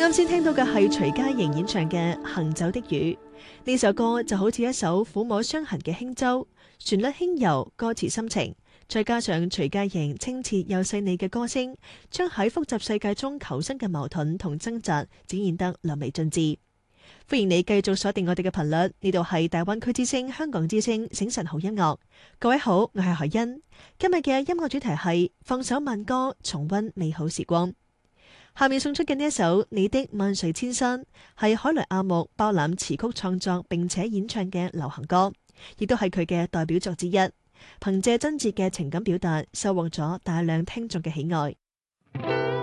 啱先聽到嘅係徐佳瑩演唱嘅《行走的雨》。呢首歌就好似一首撫摸傷痕嘅輕舟，旋律輕柔，歌詞深情，再加上徐佳瑩清澈又細膩嘅歌聲，將喺複雜世界中求生嘅矛盾同掙扎展現得淋漓盡致。歡迎你繼續鎖定我哋嘅頻率，呢度係大灣區之聲、香港之聲醒晨好音樂。各位好，我係海欣。今日嘅音樂主題係放首慢歌，重溫美好時光。下面送出嘅呢一首《你的萬水千山》係海萊阿木包攬詞曲創作並且演唱嘅流行歌，亦都係佢嘅代表作之一。憑借真摯嘅情感表達，收穫咗大量聽眾嘅喜愛。